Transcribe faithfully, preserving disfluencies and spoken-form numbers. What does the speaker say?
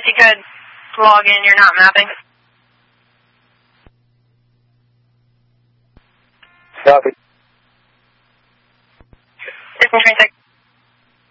if you could log in, you're not mapping. Copy. Distance train six.